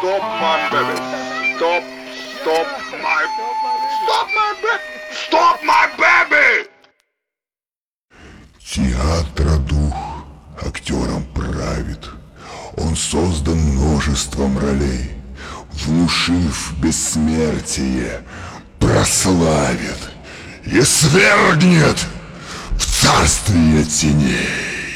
Stop my baby. Stop my... Stop my baby. Stop my baby! Театра дух актером правит. Он создан множеством ролей. Внушив бессмертие, прославит и свергнет в царствие теней.